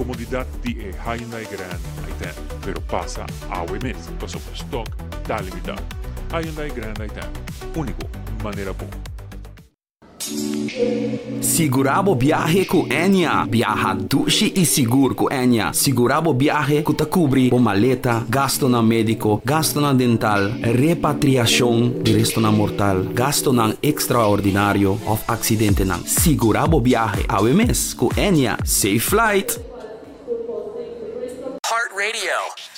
comodidad de Hyundai Grand i10, pero pasa a mes, pasó por stock, está limitado. Hyundai Grand i10, único, maneira boa. Segurabo viaje com Enya. Viaja dushi e seguro com Enya. Segurabo viaje que te cobre o maleta, gasto na médico, gasto na dental, repatriação de resto na mortal, gasto na extraordinário of acidente na. Segurabo viaje a mes com Enya. Safe flight. Heart Radio.